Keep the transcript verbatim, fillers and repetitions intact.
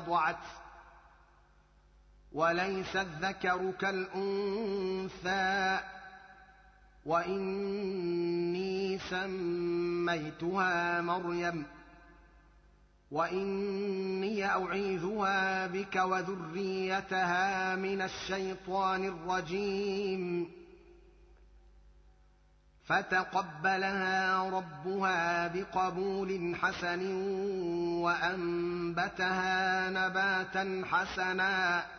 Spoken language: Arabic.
وضعت وليس الذكر كالأنثى وإني سميتها مريم وإني أعيذها بك وذريتها من الشيطان الرجيم فتقبلها ربها بقبول حسن وأنبتها نباتا حسنا